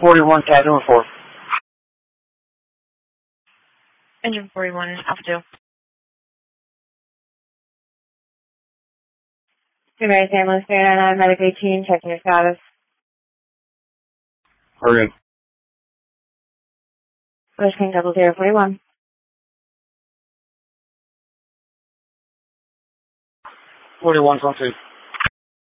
41, Cat number 4. Engine 41, Alpha 2. United Ambulance 399, Medic 18, checking your status. Hurry in. Bush King 0041. 41, front 2.